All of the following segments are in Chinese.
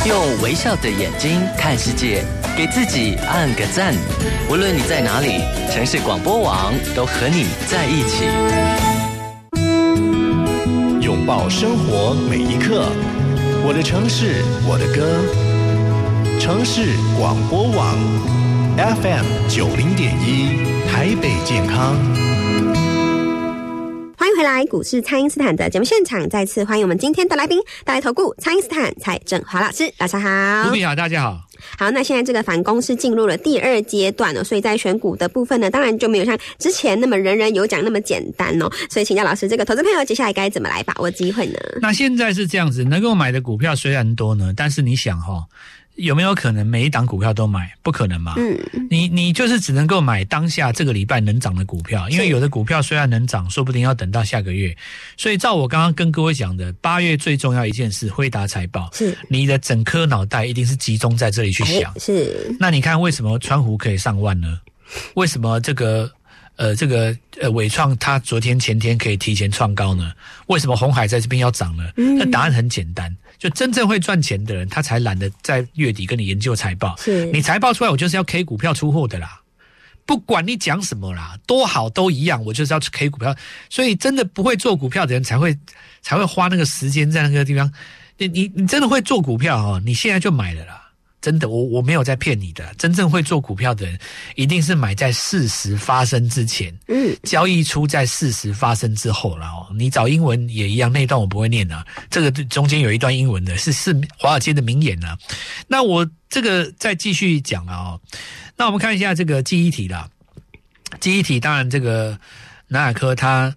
用微笑的眼睛看世界，给自己按个赞。无论你在哪里，城市广播网都和你在一起。 拥抱生活每一刻，我的城市，我的歌。城市广播网 FM 90.1，台北健康。 欢迎回来，股市蔡因斯坦的节目现场，再次欢迎我们今天的来宾，大来投顾蔡因斯坦蔡正华老师，早上好。 卢比好，大家好。 好，那现在这个反攻是进入了第二阶段了，所以在选股的部分呢，当然就没有像之前那么人人有奖那么简单哦。所以请教老师，这个投资朋友接下来该怎么来把握机会呢？ 那现在是这样子，能够买的股票虽然多呢，但是你想有没有可能每一档股票都买？不可能嘛。你就是只能够买当下这个礼拜能涨的股票，因为有的股票虽然能涨，说不定要等到下个月。所以照我刚刚跟各位讲的，8月最重要一件事，辉达财报，是你的整颗脑袋一定是集中在这里去想。是。那你看为什么川湖可以上万呢？为什么这个伟创它昨天前天可以提前创高呢？为什么鸿海在这边要涨呢？那答案很简单，就真正会赚钱的人，他才懒得在月底跟你研究财报。是你财报出来，我就是要 K 股票出货的啦，不管你讲什么啦，多好都一样，我就是要 K 股票。所以真的不会做股票的人才会花那个时间在那个地方。你真的会做股票你现在就买了啦。真的，我没有在骗你的。真正会做股票的人，一定是买在事实发生之前，交易出在事实发生之后了你找英文也一样，那一段我不会念啊。这个中间有一段英文的，是华尔街的名言啊。那我这个再继续讲了那我们看一下这个记忆体啦。记忆体当然这个南亚科它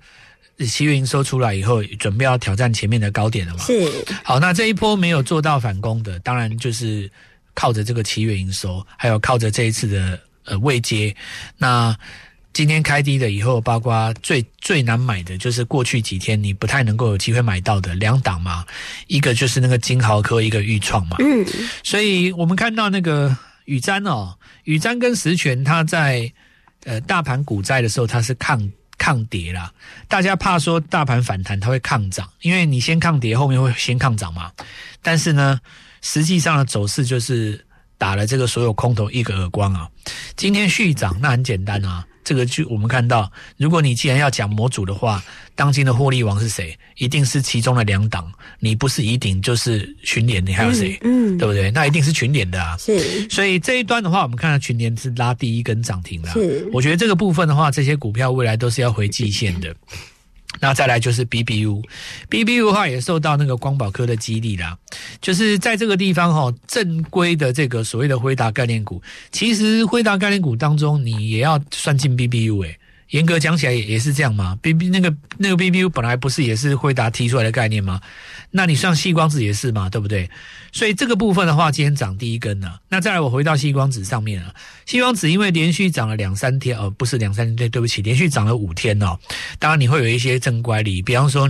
7月营收出来以后，准备要挑战前面的高点了嘛。是。好，那这一波没有做到反攻的，当然就是靠着这个7月营收，还有靠着这一次的位阶。那今天开低的以后，包括最难买的就是过去几天你不太能够有机会买到的2档嘛，一个就是那个金豪科，一个裕创嘛。所以我们看到那个宇瞻宇瞻跟实权，它在大盘股灾的时候，它是抗跌啦。大家怕说大盘反弹它会抗涨，因为你先抗跌，后面会先抗涨嘛。但是呢，实际上的走势就是打了这个所有空头一个耳光啊。今天续涨，那很简单啊。这个就我们看到，如果你既然要讲模组的话，当今的获利王是谁？一定是其中的2档，你不是宜鼎就是群联，你还有谁？对不对？那一定是群联的啊。是。所以这一端的话，我们看到群联是拉第一根涨停啦。是。我觉得这个部分的话，这些股票未来都是要回季线的。那再来就是 BBU 的话也受到那个光宝科的激励啦，就是在这个地方正规的这个所谓的辉达概念股，其实辉达概念股当中你也要算进 BBU 严格讲起来也是这样嘛。那个 BBU 本来不是也是辉达提出来的概念吗？那你像矽光子也是嘛，对不对？所以这个部分的话，今天涨第一根了。那再来我回到矽光子上面矽光子因为连续涨了2-3天不是2-3天，对不起，连续涨了5天当然你会有一些正乖离，比方说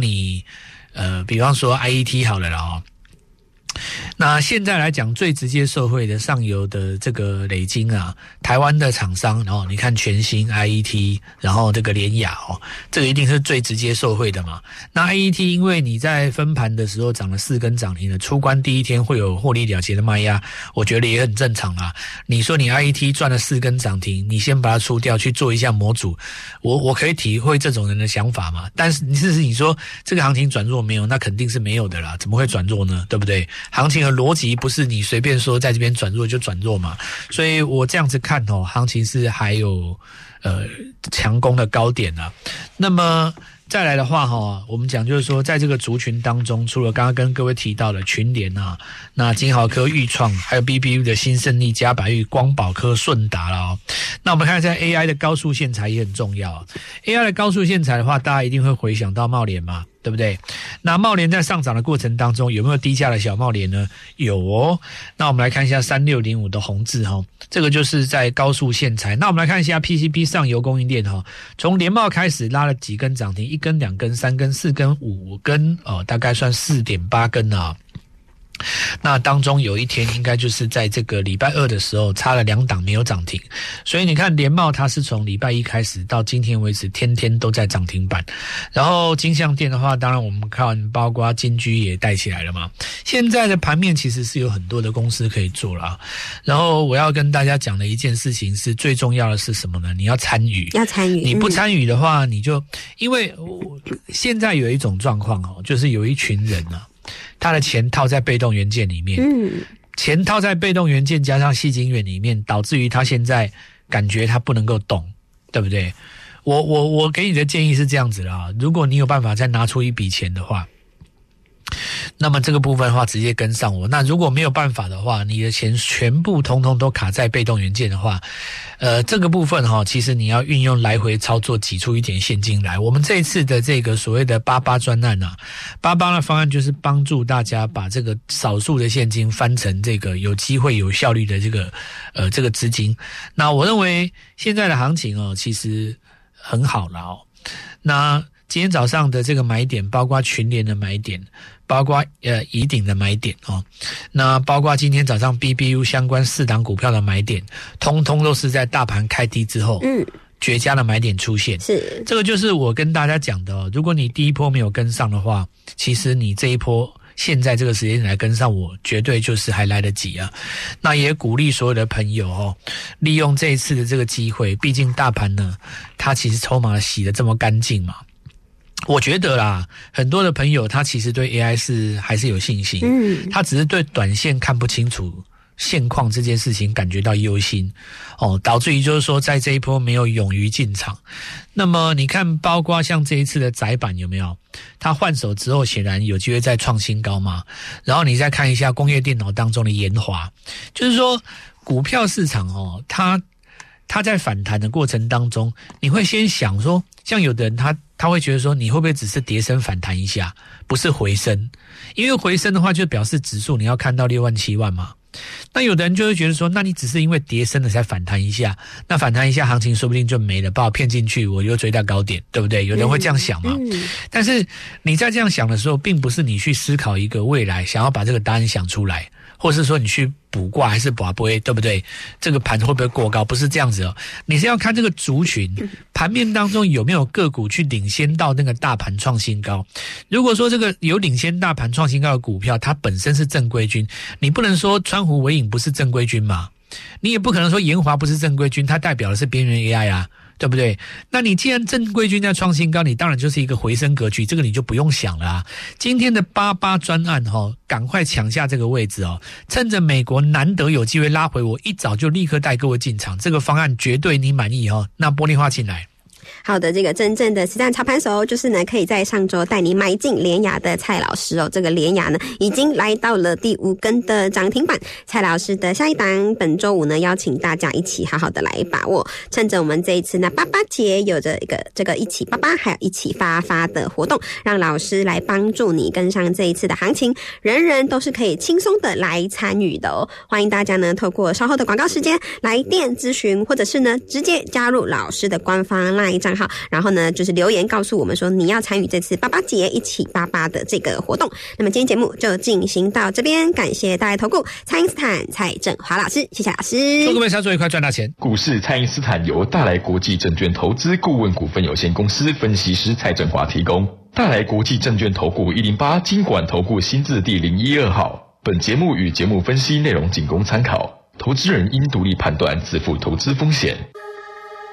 IET 好了啦那现在来讲，最直接受惠的上游的这个磊晶台湾的厂商，然后你看全新 IET， 然后这个联亚这个一定是最直接受惠的嘛。那 IET 因为你在分盘的时候涨了4根涨停了，出关第一天会有获利了结的卖压，我觉得也很正常啦。你说你 IET 赚了4根涨停，你先把它出掉去做一下模组，我可以体会这种人的想法嘛。但是你说这个行情转弱没有？那肯定是没有的啦，怎么会转弱呢？对不对？行情的逻辑不是你随便说在这边转弱就转弱嘛，所以我这样子看行情是还有强攻的高点啊。那么再来的话我们讲就是说，在这个族群当中，除了刚刚跟各位提到的群联那金豪科、裕创，还有 BBU 的新胜利、嘉百裕、光宝科、顺达啦那我们看一下 AI 的高速线材也很重要AI 的高速线材的话，大家一定会回想到茂联嘛，对不对？那茂联在上涨的过程当中，有没有低价的小茂联呢？有那我们来看一下3605的宏致这个就是在高速线材。那我们来看一下 PCB 上游供应链从联茂开始拉了几根涨停，1根、2根、3根、4根、5根大概算4.8根那当中有一天应该就是在这个礼拜二的时候差了2档没有涨停，所以你看联茂它是从礼拜一开始到今天为止天天都在涨停板。然后金像电的话，当然我们看包括金居也带起来了嘛。现在的盘面其实是有很多的公司可以做了。然后我要跟大家讲的一件事情是最重要的是什么呢？你要参与，你不参与的话，你就因为现在有一种状况就是有一群人啊，他的钱套在被动元件里面，钱套在被动元件加上矽晶圆里面，导致于他现在感觉他不能够动，对不对？我给你的建议是这样子啦，如果你有办法再拿出一笔钱的话，那么这个部分的话直接跟上我。那如果没有办法的话，你的钱全部通通都卡在被动元件的话，这个部分其实你要运用来回操作，挤出一点现金来。我们这一次的这个所谓的88专案啊，88的方案就是帮助大家把这个少数的现金翻成这个有机会有效率的这个资金。那我认为现在的行情其实很好了那今天早上的这个买点，包括群联的买点，包括宜鼎的买点那包括今天早上 BBU 相关4档股票的买点，通通都是在大盘开低之后，绝佳的买点出现。是这个就是我跟大家讲的如果你第一波没有跟上的话，其实你这一波现在这个时间来跟上我，绝对就是还来得及啊。那也鼓励所有的朋友利用这一次的这个机会，毕竟大盘呢，它其实筹码洗得这么干净嘛。我觉得啦，很多的朋友他其实对 AI 还是有信心，他只是对短线看不清楚现况这件事情感觉到忧心导致于就是说在这一波没有勇于进场。那么你看包括像这一次的载板有没有，它换手之后显然有机会再创新高嘛。然后你再看一下工业电脑当中的研华，就是说股票市场它在反弹的过程当中，你会先想说，像有的人他会觉得说，你会不会只是跌升反弹一下，不是回升？因为回升的话就表示指数你要看到6万7万嘛。那有的人就会觉得说，那你只是因为跌升了才反弹一下，那反弹一下行情说不定就没了，把我骗进去，我又追到高点，对不对？有人会这样想嘛？但是你在这样想的时候，并不是你去思考一个未来，想要把这个答案想出来，或是说你去卜卦还是卜龟，对不对？这个盘会不会过高？不是这样子你是要看这个族群盘面当中有没有个股去领先到那个大盘创新高。如果说这个有领先大盘创新高的股票，它本身是正规军，你不能说川湖微影不是正规军嘛，你也不可能说研华不是正规军，它代表的是边缘 AI 啊，对不对？那你既然正规军在创新高，你当然就是一个回升格局，这个你就不用想了啊。今天的88专案赶快抢下这个位置趁着美国难得有机会拉回，我一早就立刻带各位进场，这个方案绝对你满意那玻璃花进来。 好的，这个真正的实战操盘手就是呢，可以在上周带你买进联亚的蔡老师这个联亚呢，已经来到了第5根的涨停板。蔡老师的下一档本周5呢，邀请大家一起好好的来把握，趁着我们这一次呢88节有着一个这个一起88还有一起发的活动，让老师来帮助你跟上这一次的行情，人人都是可以轻松的来参与的欢迎大家呢透过稍后的广告时间来电咨询，或者是呢直接加入老师的官方 LINE 账号，然后呢就是留言告诉我们说你要参与这次88节一起88的这个活动。那么今天节目就进行到这边，感谢大爱投顾蔡因斯坦蔡正华老师，谢谢老师。 祝各位操作愉快，赚大钱。 股市蔡因斯坦由大来国际证券投资顾问股份有限公司分析师蔡正华提供。大来国际证券投顾108金管投顾新字第012号。本节目与节目分析内容仅供参考，投资人应独立判断，自负投资风险。